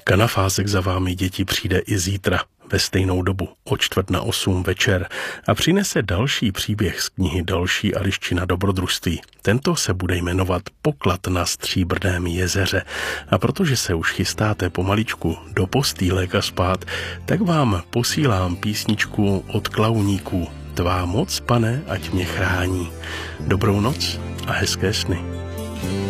Kanafásek za vámi, děti, přijde i zítra ve stejnou dobu o 7:45 večer a přinese další příběh z knihy Další Eliščina dobrodružství. Tento se bude jmenovat Poklad na Stříbrném jezeře. A protože se už chystáte pomaličku do postýlek a spát, tak vám posílám písničku od Klauníků. Tvá moc, Pane, ať mě chrání. Dobrou noc a hezké sny.